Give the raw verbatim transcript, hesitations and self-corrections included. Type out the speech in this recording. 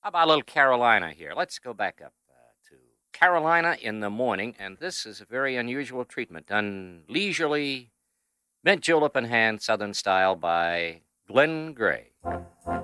How about a little Carolina here? Let's go back up uh, to Carolina in the morning, and this is a very unusual treatment done leisurely, mint julep in hand, Southern style by Glenn Gray.